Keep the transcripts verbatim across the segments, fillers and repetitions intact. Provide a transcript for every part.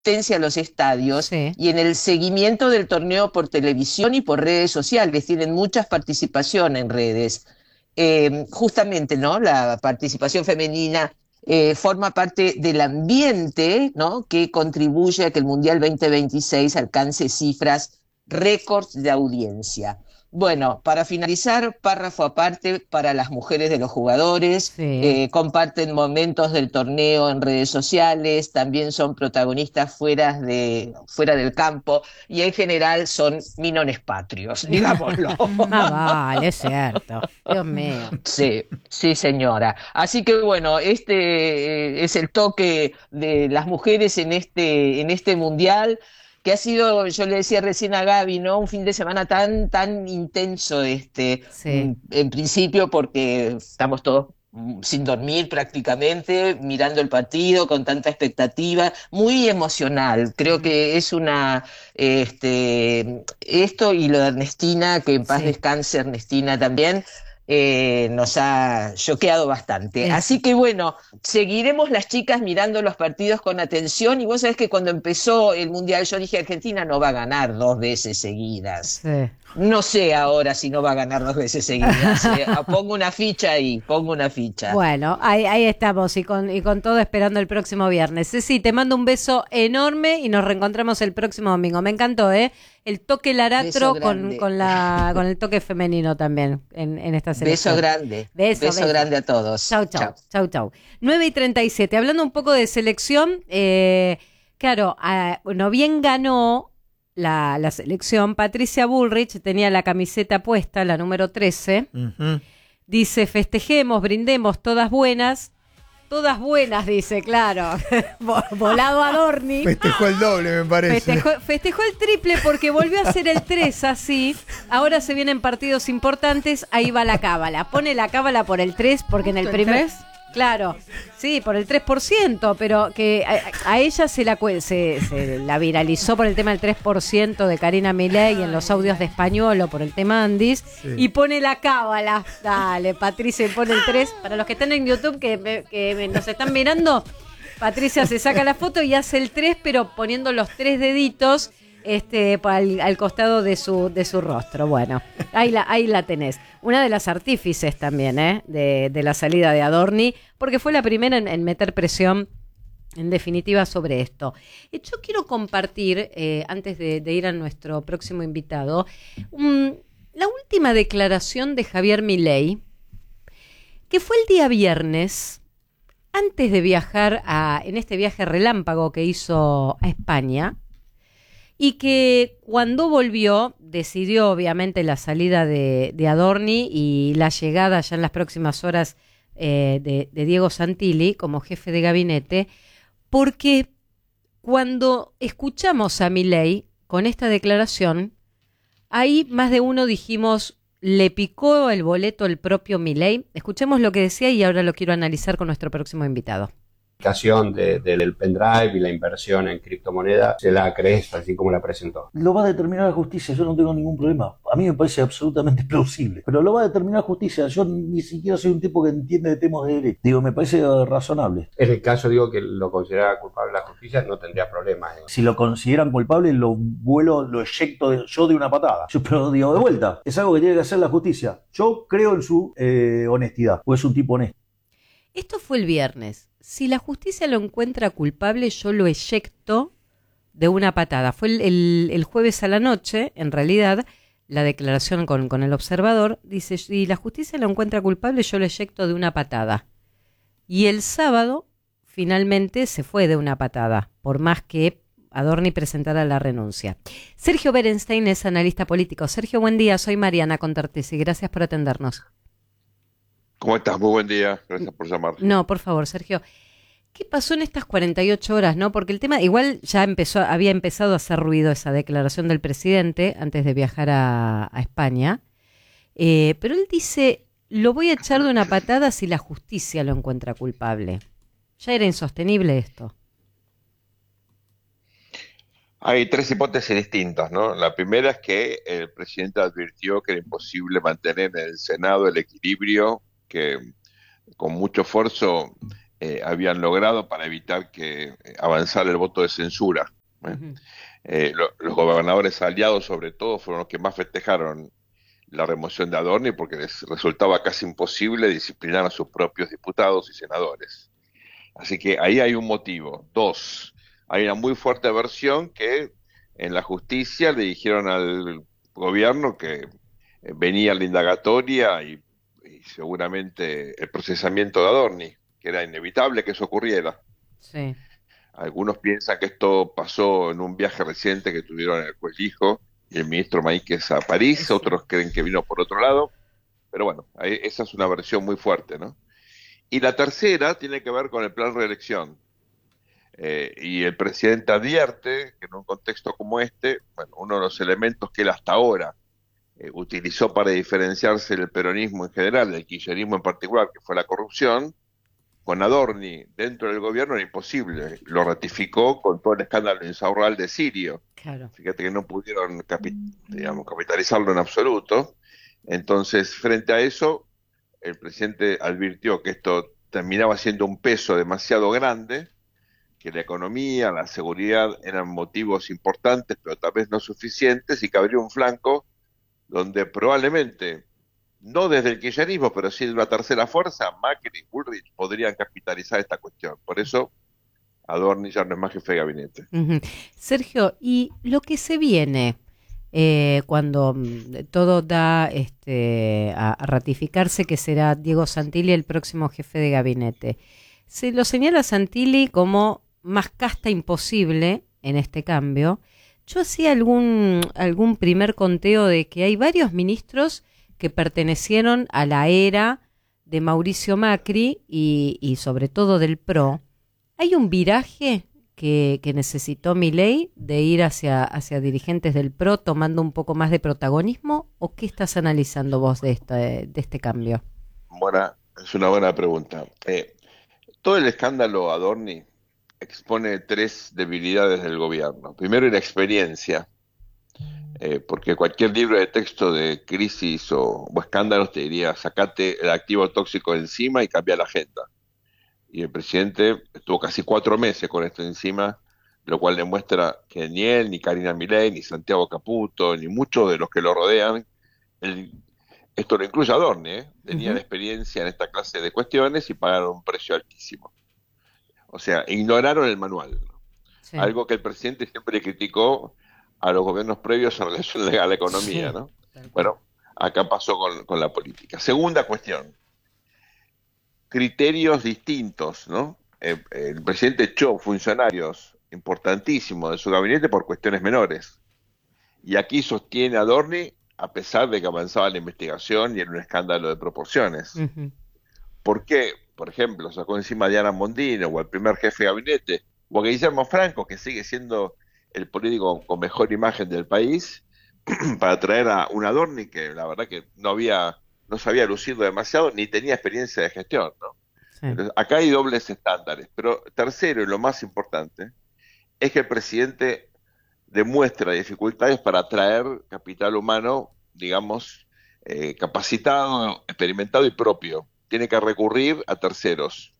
asistencia a los estadios Sí. y en el seguimiento del torneo por televisión y por redes sociales. Tienen mucha participación en redes. Eh, justamente, ¿no? La participación femenina eh, forma parte del ambiente, ¿no? Que contribuye a que el Mundial veinte veintiséis alcance cifras récords de audiencia. Bueno, para finalizar, párrafo aparte para las mujeres de los jugadores, Sí. eh, comparten momentos del torneo en redes sociales, también son protagonistas fuera, de, fuera del campo y en general son minones patrios, digámoslo. Más vale, es cierto. Dios mío. Sí, sí, señora. Así que bueno, este eh, es el toque de las mujeres en este, en este mundial, que ha sido, yo le decía recién a Gaby, ¿no? Un fin de semana tan, tan intenso este, Sí. mm, en principio porque estamos todos mm, sin dormir prácticamente, mirando el partido con tanta expectativa, muy emocional. Creo Ujú. que es una, este, esto y lo de Ernestina, que en paz Sí. descanse Ernestina también eh, nos ha choqueado bastante. Es, Así que bueno, seguiremos las chicas mirando los partidos con atención y vos sabés que cuando empezó el Mundial yo dije Argentina no va a ganar dos veces seguidas. sí. No sé ahora si no va a ganar dos veces seguidas. Eh, pongo una ficha ahí, pongo una ficha. Bueno, ahí, ahí estamos y con, y con todo esperando el próximo viernes. Ceci, te mando un beso enorme y nos reencontramos el próximo domingo. Me encantó, ¿eh? El toque Beso laratro con, grande. con, la, con el toque femenino también en, en esta Beso selección. grande. Beso, Beso beso. grande a todos. Chau, chau, chau, chau. nueve y treinta y siete. Hablando un poco de selección, eh, claro, ah, no bien ganó la, la selección. Patricia Bullrich tenía la camiseta puesta, la número trece. Ujú. Dice, festejemos, brindemos, todas buenas. Todas buenas, dice, claro. Volado Adorni. Festejó el doble, me parece. Festejó, festejó el triple porque volvió a hacer el tres así. Ahora se vienen partidos importantes, ahí va la cábala. Pone la cábala por el tres porque en el ¿El primer... tres? Claro, sí, por el tres por ciento, pero que a, a ella se la, cue- se, se la viralizó por el tema del tres por ciento de Karina Milei en los audios de Españolo por el tema Andis, Sí. y pone la cábala. Dale, Patricia, y pone el tres. Para los que están en YouTube, que, me- que me- nos están mirando, Patricia se saca la foto y hace el tres, pero poniendo los tres deditos este, al, al costado de su, de su rostro. Bueno, ahí la, ahí la tenés. Una de las artífices también, ¿eh? de, de la salida de Adorni, porque fue la primera en, en meter presión, en definitiva, sobre esto. Eh, Yo quiero compartir, eh, antes de, de ir a nuestro próximo invitado, um, la última declaración de Javier Milei, que fue el día viernes, antes de viajar a, en este viaje relámpago que hizo a España, y que cuando volvió decidió obviamente la salida de, de Adorni y la llegada ya en las próximas horas eh, de, de Diego Santilli como jefe de gabinete, porque cuando escuchamos a Milei con esta declaración, ahí más de uno dijimos, ¿le picó el boleto el propio Milei? Escuchemos lo que decía y ahora lo quiero analizar con nuestro próximo invitado. De, de, del pendrive y la inversión en criptomonedas, se la crees así como la presentó. Lo va a determinar la justicia, yo no tengo ningún problema. A mí me parece absolutamente plausible, pero lo va a determinar la justicia. Yo ni siquiera soy un tipo que entiende de temas de derecho. Digo, me parece razonable. En el caso, digo, que lo considerara culpable la justicia, no tendría problemas. ¿eh? Si lo consideran culpable, lo vuelo, lo eyecto de, yo de una patada. Yo, pero digo, de vuelta, es algo que tiene que hacer la justicia. Yo creo en su eh, honestidad, o es un tipo honesto. Esto fue el viernes. Si la justicia lo encuentra culpable, yo lo eyecto de una patada. Fue el, el, el jueves a la noche, en realidad, la declaración con, con el observador, dice, si la justicia lo encuentra culpable, yo lo eyecto de una patada. Y el sábado, finalmente, se fue de una patada, por más que Adorni presentara la renuncia. Sergio Berenstein es analista político. Sergio, buen día, soy Mariana Contartesi, gracias por atendernos. ¿Cómo estás? Muy buen día. Gracias por llamar. No, por favor, Sergio. ¿Qué pasó en estas cuarenta y ocho horas, no? Porque el tema, igual ya empezó, había empezado a hacer ruido esa declaración del presidente antes de viajar a, a España. Eh, pero él dice, lo voy a echar de una patada si la justicia lo encuentra culpable. Ya era insostenible esto. Hay tres hipótesis distintas, ¿no? La primera es que el presidente advirtió que era imposible mantener en el Senado el equilibrio, que con mucho esfuerzo eh, habían logrado para evitar que eh, avanzara el voto de censura. ¿eh? Ujú. Eh, lo- los gobernadores aliados, sobre todo, fueron los que más festejaron la remoción de Adorni porque les resultaba casi imposible disciplinar a sus propios diputados y senadores. Así que ahí hay un motivo. Dos, hay una muy fuerte aversión que en la justicia le dijeron al gobierno que eh, venía la indagatoria y, y seguramente el procesamiento de Adorni, que era inevitable que eso ocurriera. Sí. Algunos piensan que esto pasó en un viaje reciente que tuvieron el Coelho y el ministro Maíquez a París, Eso. otros creen que vino por otro lado, pero bueno, ahí- esa es una versión muy fuerte, ¿no? Y la tercera tiene que ver con el plan reelección. Eh, y el presidente advierte que en un contexto como este, bueno, uno de los elementos que él hasta ahora eh, utilizó para diferenciarse del peronismo en general, del kirchnerismo en particular, que fue la corrupción, con Adorni dentro del gobierno era imposible. Lo ratificó con todo el escándalo insaurral de Sirio. Claro. Fíjate que no pudieron capi- digamos, capitalizarlo en absoluto. Entonces, frente a eso, el presidente advirtió que esto terminaba siendo un peso demasiado grande, que la economía, la seguridad eran motivos importantes, pero tal vez no suficientes, y que habría un flanco donde probablemente, no desde el kirchnerismo, pero sí de una tercera fuerza, Macri y Bullrich podrían capitalizar esta cuestión. Por eso, Adorni ya no es más jefe de gabinete. Ujú. Sergio, y lo que se viene eh, cuando mm, todo da este, a, a ratificarse que será Diego Santilli el próximo jefe de gabinete, se lo señala Santilli como más casta imposible en este cambio. Yo hacía algún, algún primer conteo de que hay varios ministros que pertenecieron a la era de Mauricio Macri y, y sobre todo del P R O. ¿Hay un viraje que, que necesitó Milei de ir hacia, hacia dirigentes del P R O tomando un poco más de protagonismo? ¿O qué estás analizando vos de, esta, de este cambio? Buena, es una buena pregunta. Eh, todo el escándalo Adorni expone tres debilidades del gobierno. Primero, la experiencia, eh, porque cualquier libro de texto de crisis o, o escándalos te diría, sacate el activo tóxico de encima y cambia la agenda. Y el presidente estuvo casi cuatro meses con esto encima, lo cual demuestra que ni él, ni Karina Milei, ni Santiago Caputo, ni muchos de los que lo rodean, el- esto lo incluye Adorni, ¿eh? Tenían Ujú. experiencia en esta clase de cuestiones y pagaron un precio altísimo. O sea, ignoraron el manual, ¿no? Sí. Algo que el presidente siempre criticó a los gobiernos previos en relación a la economía, Sí, ¿no? tal cual. Bueno, acá pasó con, con la política. Segunda cuestión, criterios distintos, ¿no? Eh, el presidente echó funcionarios importantísimos de su gabinete por cuestiones menores. Y aquí sostiene a Adorni a pesar de que avanzaba la investigación y en un escándalo de proporciones. Ujú. ¿Por qué? Por ejemplo, sacó encima a Diana Mondino o al primer jefe de gabinete, o a Guillermo Franco, que sigue siendo el político con mejor imagen del país, para traer a un Adorni que la verdad que no había, no sabía lucido demasiado, ni tenía experiencia de gestión, ¿no? Sí. Entonces, acá hay dobles estándares. Pero tercero, y lo más importante, es que el presidente demuestra dificultades para atraer capital humano, digamos, eh, capacitado, experimentado y propio. Tiene que recurrir a terceros.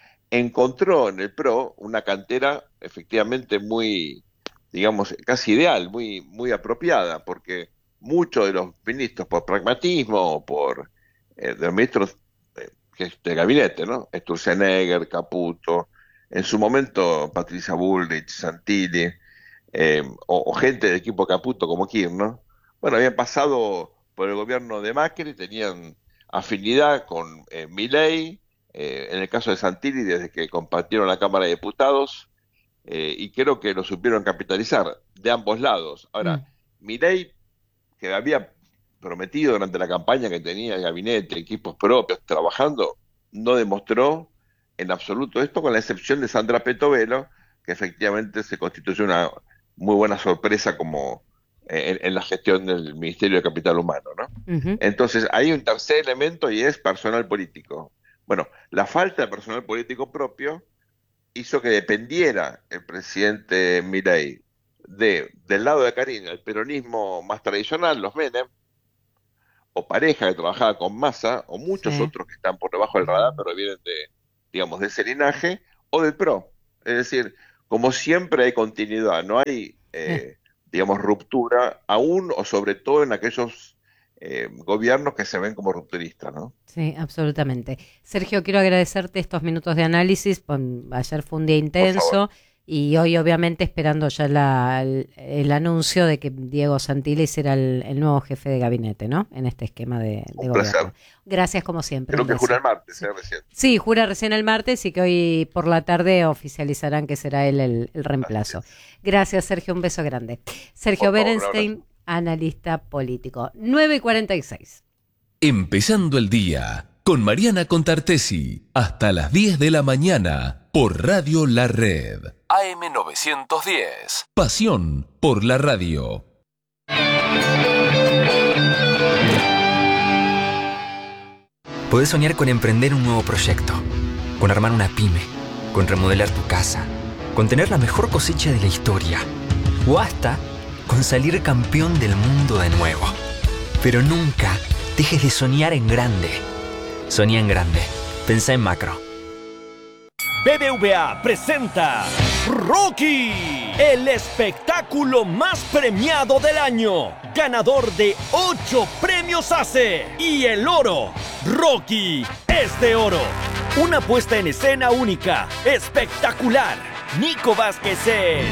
Encontró en el P R O una cantera efectivamente muy, digamos, casi ideal, muy, muy apropiada, porque muchos de los ministros, por pragmatismo o por eh, de los ministros eh, que- de gabinete, ¿no? Sturzenegger, Caputo, en su momento Patricia Bullrich, Santilli, eh, o, o gente del equipo Caputo como Kirchner, bueno, habían pasado por el gobierno de Macri, tenían afinidad con eh, Milei, eh, en el caso de Santilli, desde que compartieron la Cámara de Diputados, eh, y creo que lo supieron capitalizar de ambos lados. Mm. Ahora, Milei, que había prometido durante la campaña que tenía el gabinete, equipos propios, trabajando, no demostró en absoluto esto, con la excepción de Sandra Petovelo, que efectivamente se constituyó una muy buena sorpresa como eh, en, en la gestión del Ministerio de Capital Humano, ¿no? Ujú. Entonces, hay un tercer elemento y es personal político. Bueno, la falta de personal político propio hizo que dependiera el presidente Milei de, del lado de Karina, el peronismo más tradicional, los Menem, o Pareja que trabajaba con Massa, o muchos Sí. otros que están por debajo del radar, pero vienen de, digamos, de ese linaje o del P R O. Es decir, como siempre hay continuidad, no hay, eh, digamos, ruptura, aún o sobre todo en aquellos eh, gobiernos que se ven como rupturistas, ¿no? Sí, absolutamente. Sergio, quiero agradecerte estos minutos de análisis. Pon- Ayer fue un día intenso y hoy obviamente esperando ya la- el, el anuncio de que Diego Santilli será el, el nuevo jefe de gabinete, ¿no? En este esquema de, de Un placer. gobierno. Gracias como siempre. Creo un que beso. jura el martes, ¿eh? Recién. Sí, jura recién el martes y que hoy por la tarde oficializarán que será él el, el reemplazo. Así es. Gracias, Sergio. Un beso grande. Sergio Por favor, un Berenstein, analista político. nueve y cuarenta y seis. Empezando el día con Mariana Contartesi hasta las diez de la mañana por Radio La Red. A M novecientos diez. Pasión por la radio. Podés soñar con emprender un nuevo proyecto, con armar una pyme, con remodelar tu casa, con tener la mejor cosecha de la historia o hasta con salir campeón del mundo de nuevo. Pero nunca dejes de soñar en grande. Soñá en grande. Pensá en macro. B B V A presenta Rocky, el espectáculo más premiado del año, ganador de ocho premios A C E y el oro. Rocky es de oro. Una puesta en escena única, espectacular. Nico Vázquez es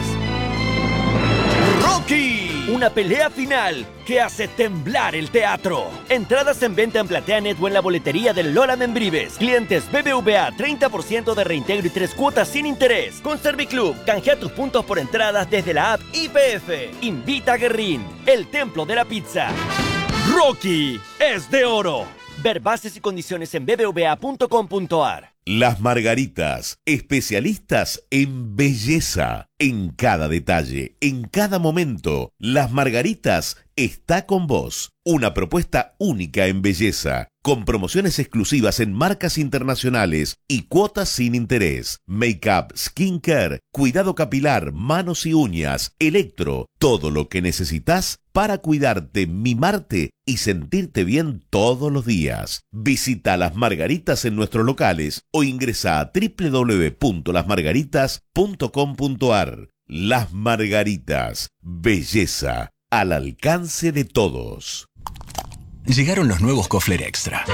Rocky. Una pelea final que hace temblar el teatro. Entradas en venta en PlateaNet o en la boletería del Lola Membrives. Clientes B B V A, treinta por ciento de reintegro y tres cuotas sin interés. Con Serviclub, canjea tus puntos por entradas desde la app I P F. Invita a Guerrín, el templo de la pizza. Rocky es de oro. Ver bases y condiciones en b b v a punto com punto a r. Las Margaritas, especialistas en belleza, en cada detalle, en cada momento. Las Margaritas está con vos. Una propuesta única en belleza, con promociones exclusivas en marcas internacionales y cuotas sin interés. Make-up, skincare, cuidado capilar, manos y uñas, electro, todo lo que necesitas para cuidarte, mimarte y sentirte bien todos los días. Visita Las Margaritas en nuestros locales o ingresa a w w w punto las margaritas punto com punto a r. Las Margaritas, belleza al alcance de todos. Llegaron los nuevos Kofler Extra.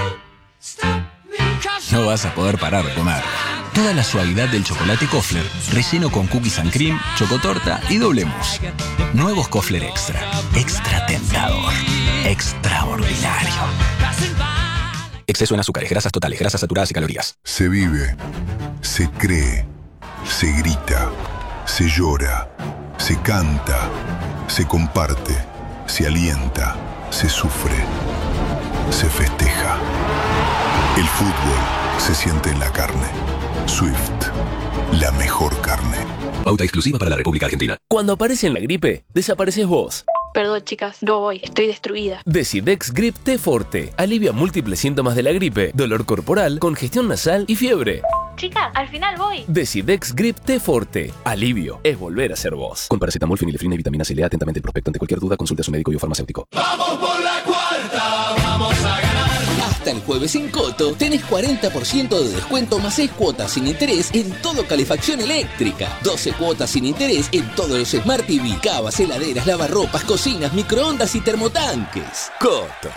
No vas a poder parar de comer. Toda la suavidad del chocolate Kofler, relleno con cookies and cream, chocotorta y doble mousse. Nuevos Kofler Extra. Extra tentador. Extraordinario. Exceso en azúcares, grasas totales, grasas saturadas y calorías. Se vive, se cree, se grita, se llora, se canta, se comparte, se alienta, se sufre, se festeja. El fútbol se siente en la carne. Swift, la mejor carne. Pauta exclusiva para la República Argentina. Cuando aparece la gripe, desapareces vos. Perdón, chicas, no voy, estoy destruida. Decidex Grip T Forte alivia múltiples síntomas de la gripe, dolor corporal, congestión nasal y fiebre. Chicas, al final voy. Decidex Grip T Forte. Alivio es volver a ser vos. Con paracetamol, fenilefrina y vitamina C. Lea atentamente el prospecto. Ante cualquier duda, consulte a su médico y o farmacéutico. ¡Vamos por la cuarta! ¡Vamos a ganar! Hasta el jueves en Coto tenés cuarenta por ciento de descuento más seis cuotas sin interés en todo calefacción eléctrica. doce cuotas sin interés en todos los Smart T V, cavas, heladeras, lavarropas, cocinas, microondas y termotanques. Coto.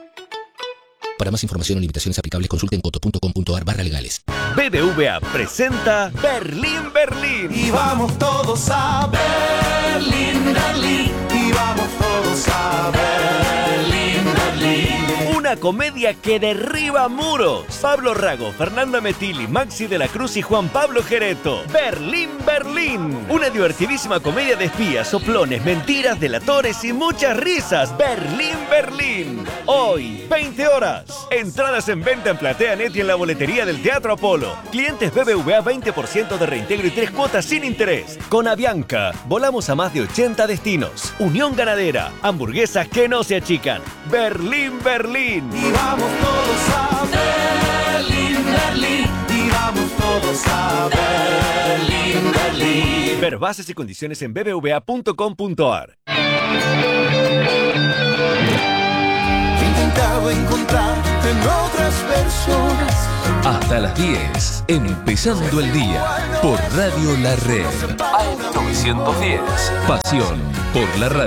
Para más información o limitaciones aplicables, consulten coto punto com punto a r barra legales. B B V A presenta Berlín, Berlín. Y vamos todos a Berlín, Berlín. Y vamos todos a Berlín, Berlín. Una comedia que derriba muros. Pablo Rago, Fernanda Metilli, Maxi de la Cruz y Juan Pablo Gereto. Berlín, Berlín. Una divertidísima comedia de espías, soplones, mentiras, delatores y muchas risas. Berlín, Berlín. Hoy, veinte horas. Entradas en venta en PlateaNet y en la boletería del Teatro Apolo. Clientes B B V A, veinte por ciento de reintegro y tres cuotas sin interés. Con Avianca, volamos a más de ochenta destinos. Unión Ganadera, hamburguesas que no se achican. Berlín, Berlín. Y vamos todos a Berlín, Berlín. Y vamos todos a Berlín, Berlín. Ver bases y condiciones en b b v a punto com punto a r. intentado encontrar en otras personas. Hasta las diez, empezando el día, por Radio La Red. A M novecientos diez, pasión por la radio.